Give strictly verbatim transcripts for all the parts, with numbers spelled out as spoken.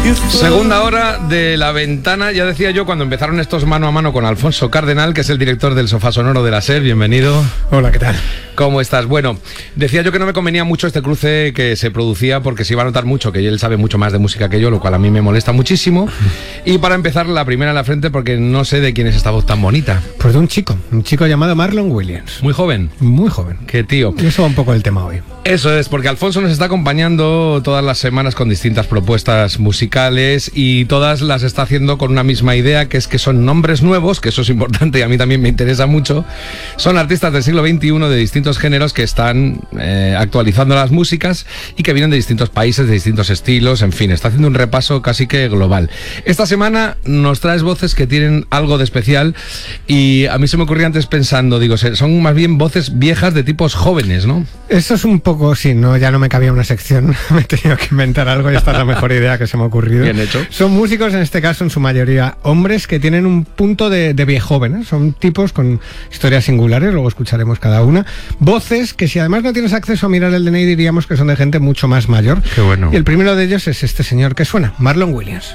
Segunda hora de La Ventana. Ya decía yo cuando empezaron estos mano a mano con Alfonso Cardenal, que es el director del Sofá Sonoro de la SER. Bienvenido. Hola, ¿qué tal? ¿Cómo estás? Bueno, decía yo que no me convenía mucho este cruce que se producía porque se iba a notar mucho que él sabe mucho más de música que yo, lo cual a mí me molesta muchísimo. Y para empezar, la primera en la frente, porque no sé de quién es esta voz tan bonita. Pues de un chico, un chico llamado Marlon Williams. Muy joven. Muy joven. Qué tío. Y eso va un poco el tema hoy. Eso es, porque Alfonso nos está acompañando todas las semanas con distintas propuestas musicales y todas las está haciendo con una misma idea, que es que son nombres nuevos, que eso es importante y a mí también me interesa mucho. Son artistas del siglo veintiuno de distintos géneros que están eh, actualizando las músicas y que vienen de distintos países, de distintos estilos, en fin, está haciendo un repaso casi que global. Esta semana nos traes voces que tienen algo de especial y a mí se me ocurría antes pensando, digo, son más bien voces viejas de tipos jóvenes, ¿no? Eso es un poco, sí, no, ya no me cabía una sección, me he tenido que inventar algo y esta es la mejor idea que se me ha ocurrido. Bien hecho. Son músicos, en este caso, en su mayoría hombres que tienen un punto de, de viejoven, ¿eh? Son tipos con historias singulares, luego escucharemos cada una. Voces que si además no tienes acceso a mirar el D N I diríamos que son de gente mucho más mayor. Qué bueno. Y el primero de ellos es este señor que suena, Marlon Williams.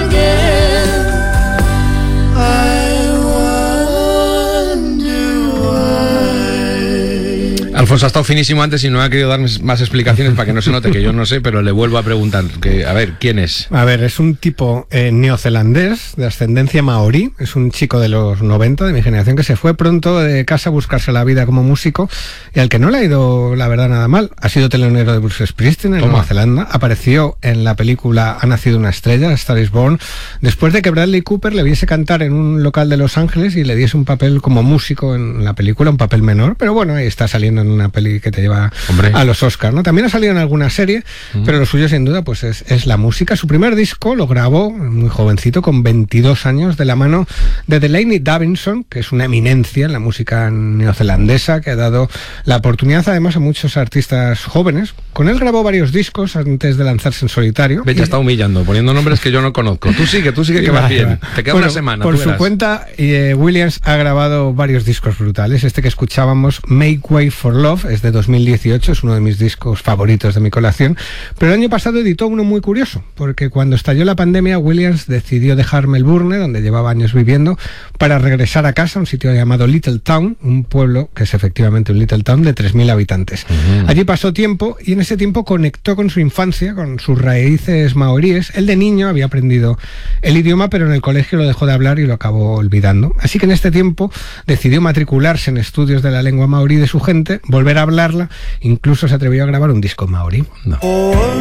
Alfonso ha estado finísimo antes y no ha querido darme más explicaciones para que no se note que yo no sé, pero le vuelvo a preguntar, que, a ver, ¿quién es? A ver, es un tipo eh, neozelandés de ascendencia maorí, es un chico de los noventa, de mi generación, que se fue pronto de casa a buscarse la vida como músico y al que no le ha ido, la verdad, nada mal. Ha sido telonero de Bruce Springsteen en Toma. Nueva Zelanda, apareció en la película Ha nacido una estrella, Star is Born, después de que Bradley Cooper le viese cantar en un local de Los Ángeles y le diese un papel como músico en la película, un papel menor, pero bueno, ahí está saliendo en una peli que te lleva Hombre. a los Oscars, ¿no? También ha salido en alguna serie, uh-huh. pero lo suyo sin duda pues es, es la música. Su primer disco lo grabó muy jovencito, con veintidós años, de la mano de Delaney Davidson, que es una eminencia en la música neozelandesa, que ha dado la oportunidad además a muchos artistas jóvenes. Con él grabó varios discos antes de lanzarse en solitario. Ve, te está humillando, poniendo nombres que yo no conozco. Tú sigue, tú sigue que vas bien. Te queda bueno, una semana. Por tú su verás. cuenta, eh, Williams ha grabado varios discos brutales. Este que escuchábamos, Make Way for Love, es de dos mil dieciocho, es uno de mis discos favoritos de mi colección. Pero el año pasado editó uno muy curioso, porque cuando estalló la pandemia, Williams decidió dejar Melbourne, donde llevaba años viviendo, para regresar a casa, a un sitio llamado Little Town, un pueblo que es efectivamente un Little Town de tres mil habitantes. Uh-huh. Allí pasó tiempo y en ese tiempo conectó con su infancia, con sus raíces maoríes. Él de niño había aprendido el idioma, pero en el colegio lo dejó de hablar y lo acabó olvidando. Así que en este tiempo decidió matricularse en estudios de la lengua maorí de su gente, volver a hablarla, incluso se atrevió a grabar un disco maorí. No.